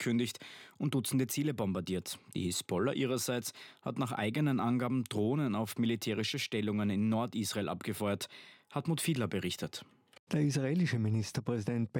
gekündigt und Dutzende Ziele bombardiert. Die Hisbollah ihrerseits hat nach eigenen Angaben Drohnen auf militärische Stellungen in Nordisrael abgefeuert. Hartmut Fiedler berichtet. Der israelische Ministerpräsident